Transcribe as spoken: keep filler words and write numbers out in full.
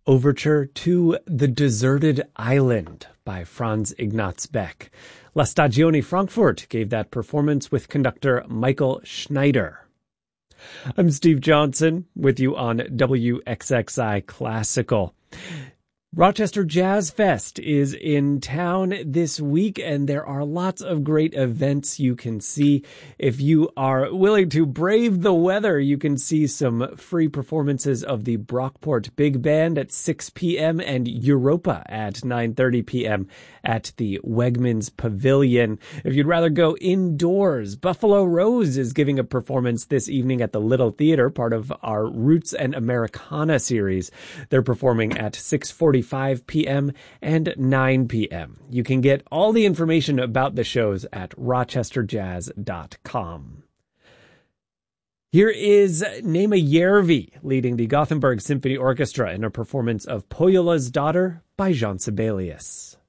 Overture to The Deserted Island by Franz Ignaz Beck. La Stagione Frankfurt gave that performance with conductor Michael Schneider. I'm Steve Johnson with you on W X X I Classical. Rochester Jazz Fest is in town this week, and there are lots of great events you can see. If you are willing to brave the weather, you can see some free performances of the Brockport Big Band at six p.m. and Europa at nine thirty p.m. at the Wegmans Pavilion. If you'd rather go indoors, Buffalo Rose is giving a performance this evening at the Little Theater, part of our Roots and Americana series. They're performing at six forty-five p.m. and nine p.m. You can get all the information about the shows at rochester jazz dot com. Here is Nema Järvi leading the Gothenburg Symphony Orchestra in a performance of Pohjola's Daughter by Jean Sibelius.